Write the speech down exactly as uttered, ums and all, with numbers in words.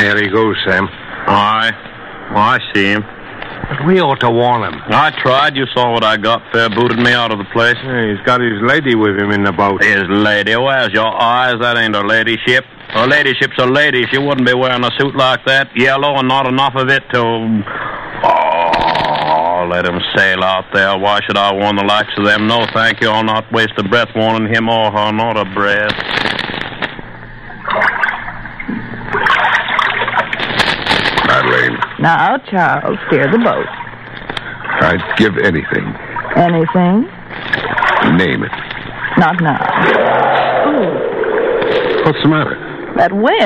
There he goes, Sam. Aye. Oh, I see him. But we ought to warn him. I tried. You saw what I got. Fair booted me out of the place. Yeah, he's got his lady with him in the boat. His lady? Where's your eyes? That ain't a ladyship. A ladyship's a lady. She wouldn't be wearing a suit like that. Yellow and not enough of it to... Oh, let him sail out there. Why should I warn the likes of them? No, thank you. I'll not waste a breath warning him or her. Not a breath. Madeleine. Now, Charles, steer the boat. I'd give anything. Anything? Name it. Not now. Ooh, What's the matter? that wind.